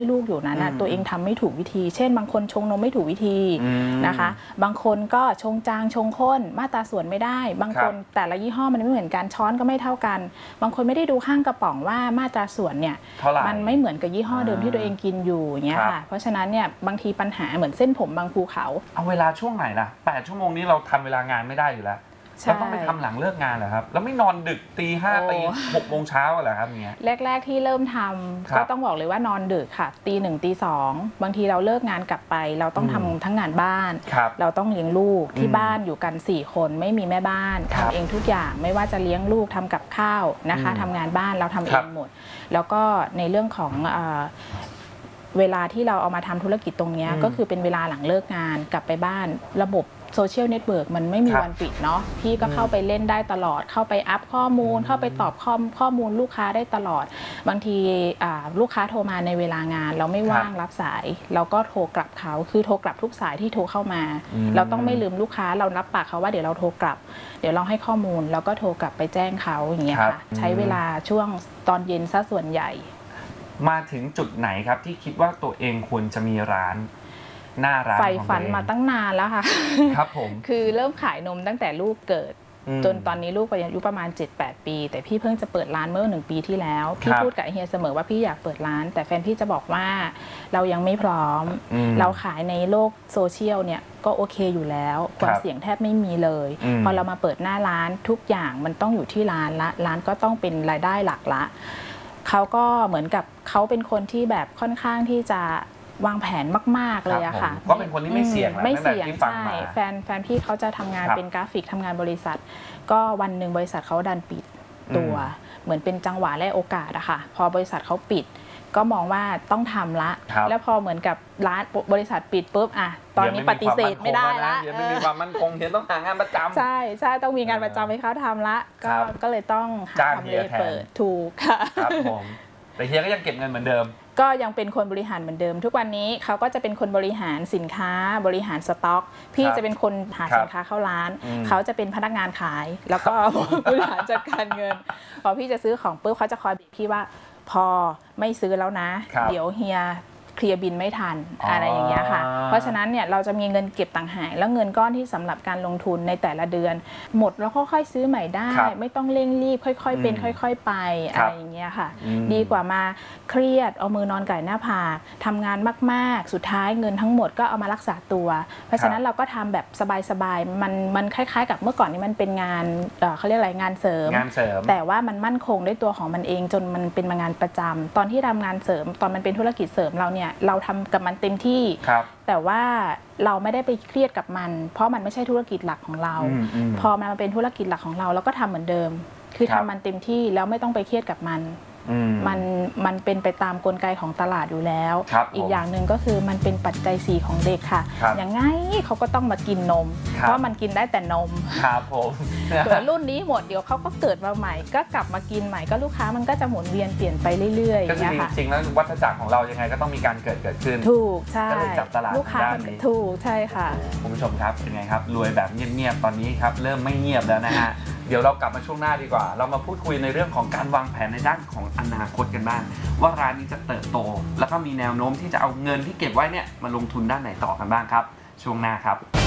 ลูกอยู่นั้นนะตัวเองทำไม่ถูกวิธีเช่นบางคนชงนมไม่ถูกวิธีนะคะบางคนก็ชงจางชงข้นมาตราส่วนไม่ได้บางคนแต่ละยี่ห้อมันไม่เหมือนกันช้อนก็ไม่เท่ากันบางคนไม่ได้ดูข้างกระป๋องว่ามาตราส่วนเนี่ยมันไม่เหมือนกับยี่ห้อเดิมที่ตัวเองกินอยู่อย่างเงี้ยค่ะเพราะฉะนั้นเนี่ยบางทีปัญหาเหมือนเส้นผมบางภูเขาเอาเวลาช่วงไหนล่ะ8 ชั่วโมงนี้เราทำเวลางานไม่ได้อยู่แล้วเราต้องไปทำหลังเลิกงานเหรอครับแล้วไม่นอนดึกตี 5ตี 6 โมงเช้าเหรอครับเงี้ยแรกๆที่เริ่มทำก็ต้องบอกเลยว่านอนดึกค่ะตี 1ตี 2บางทีเราเลิกงานกลับไปเราต้องทำทั้งงานบ้านเราต้องเลี้ยงลูกที่บ้านอยู่กัน4 คนไม่มีแม่บ้านทำเองทุกอย่างไม่ว่าจะเลี้ยงลูกทำกับข้าวนะคะทำงานบ้านเราทำเองหมดแล้วก็ในเรื่องของเวลาที่เราเอามาทำธุรกิจตรงนี้ก็คือเป็นเวลาหลังเลิกงานกลับไปบ้านระบบโซเชียลเน็ตเวิร์กมันไม่มีวันปิดเนาะพี่ก็เข้าไปเล่นได้ตลอดเข้าไปอัพข้อมูลเข้าไปตอบข้อมูลลูกค้าได้ตลอดบางทีลูกค้าโทรมาในเวลางานเราไม่ว่างรับสายเราก็โทรกลับเขาคือโทรกลับทุกสายที่โทรเข้ามาเราต้องไม่ลืมลูกค้าเรารับปากเขาว่าเดี๋ยวเราโทรกลับเดี๋ยวเราให้ข้อมูลแล้วก็โทรกลับไปแจ้งเขาอย่างเงี้ยค่ะใช้เวลาช่วงตอนเย็นซะส่วนใหญ่มาถึงจุดไหนครับที่คิดว่าตัวเองควรจะมีร้านหน้าร้านใฝ่ฝันมาตั้งนานแล้วค่ะครับผมคือเริ่มขายนมตั้งแต่ลูกเกิดจนตอนนี้ลูกอายุประมาณ 7-8 ปีแต่พี่เพิ่งจะเปิดร้านเมื่อ1 ปีที่แล้วพี่พูดกับเฮียเสมอว่าพี่อยากเปิดร้านแต่แฟนพี่จะบอกว่าเรายังไม่พร้อมเราขายในโลกโซเชียลเนี่ยก็โอเคอยู่แล้วความเสี่ยงแทบไม่มีเลยพอเรามาเปิดหน้าร้านทุกอย่างมันต้องอยู่ที่ร้านละร้านก็ต้องเป็นรายได้หลักละเขาก็เหมือนกับเขาเป็นคนที่แบบค่อนข้างที่จะวางแผนมากๆเลยอะค่ะก็เป็นคนที่ไม่เสี่ยงไม่เสี่ยงใช่แฟนพี่เขาจะทำงานเป็นกราฟิกทำงานบริษัทก็วันหนึ่งบริษัทเขาดันปิดตัวเหมือนเป็นจังหวะและโอกาสอะค่ะพอบริษัทเขาปิดก็มองว่าต้องทำละแล้วพอเหมือนกับร้านบริษัทปิดปุ๊บอะตอนนี้ปฏิเสธไม่ได้ละยังไม่มีความมั่นคงเห็นต้องหางานประจำใช่ต้องมีงานประจำให้เขาทำละก็เลยต้องหาทำเลเปิดถูกค่ะครับผมแต่เฮียก็ยังเก็บเงินเหมือนเดิมก็ยังเป็นคนบริหารเหมือนเดิมทุกวันนี้เขาก็จะเป็นคนบริหารสินค้าบริหารสต็อกพี่จะเป็นคนหาสินค้าเข้าร้านเขาจะเป็นพนักงานขายแล้วก็บริหารจัดการเงินพอพี่จะซื้อของปุ๊บเขาจะคอยบอกพี่ว่าพอไม่ซื้อแล้วนะเดี๋ยวเฮียเคลียร์บินไม่ทันอะไรอย่างเงี้ยค่ะเพราะฉะนั้นเนี่ยเราจะมีเงินเก็บต่างหากแล้วเงินก้อนที่สำหรับการลงทุนในแต่ละเดือนหมดแล้วค่อยๆซื้อใหม่ได้ไม่ต้องเร่งรีบค่อยๆเป็นค่อยๆไปอะไรอย่างเงี้ยค่ะดีกว่ามาเครียดเอามือนอนไก่หน้าผากทำงานมากๆสุดท้ายเงินทั้งหมดก็เอามารักษาตัวเพราะฉะนั้นเราก็ทำแบบสบายๆมันคล้ายๆกับเมื่อก่อนนี้มันเป็นงานเขาเรียกอะไรงานเสริมแต่ว่ามันมั่นคงด้วยตัวของมันเองจนมันเป็นงานประจำตอนที่ทำงานเสริมตอนมันเป็นธุรกิจเสริมเราเราทำกับมันเต็มที่แต่ว่าเราไม่ได้ไปเครียดกับมันเพราะมันไม่ใช่ธุรกิจหลักของเราพอมันมาเป็นธุรกิจหลักของเราเราก็ทำเหมือนเดิมคือทำมันเต็มที่แล้วไม่ต้องไปเครียดกับมันเป็นไปตามกลไกของตลาดอยู่แล้วอีกอย่างหนึ่งก็คือมันเป็นปัจจัย4ของเด็กค่ะอย่างไงเขาก็ต้องมากินนมเพราะมันกินได้แต่นมครับผมเดี๋ยวรุ่นนี้หมดเดี๋ยวเขาก็เกิดมาใหม่ก็กลับมากินใหม่ก็ลูกค้ามันก็จะหมุนเวียนเปลี่ยนไปเรื่อยๆก็คือจริงๆแล้ววัฏจักรของเรายังไงก็ต้องมีการเกิดขึ้นถูกใช่ก็เลยจับตลาดลูกค้าถูกใช่ค่ะคุณผู้ชมครับเป็นไงครับรวยแบบเงียบๆตอนนี้ครับเริ่มไม่เงียบแล้วนะฮะเดี๋ยวเรากลับมาช่วงหน้าดีกว่าเรามาพูดคุยในเรื่องของการวางแผนในด้านของอนาคตกันบ้างว่าร้านนี้จะเติบโตแล้วก็มีแนวโน้มที่จะเอาเงินที่เก็บไว้เนี่ยมาลงทุนด้านไหนต่อกันบ้างครับช่วงหน้าครับ